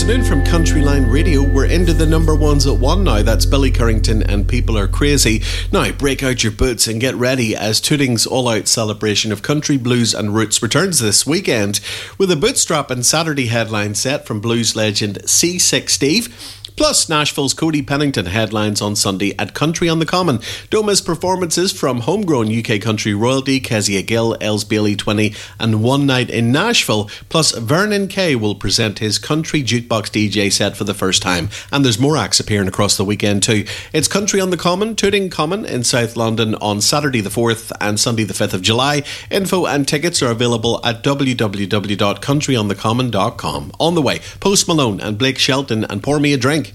afternoon from Countryline Radio. We're into the number ones at 1 now. That's Billy Currington and People Are Crazy. Now, break out your boots and get ready as Tooting's all-out celebration of country, blues and roots returns this weekend with a bootstrap and Saturday headline set from blues legend C6 Steve. Plus, Nashville's Cody Pennington headlines on Sunday at Country on the Common. Don't miss performances from homegrown UK country royalty Kezia Gill, Els Bailey 20 and One Night in Nashville. Plus, Vernon Kay will present his country jukebox DJ set for the first time. And there's more acts appearing across the weekend too. It's Country on the Common, Tooting Common in South London on Saturday the 4th and Sunday the 5th of July. Info and tickets are available at www.countryonthecommon.com. On the way, Post Malone and Blake Shelton and Pour Me a Drink.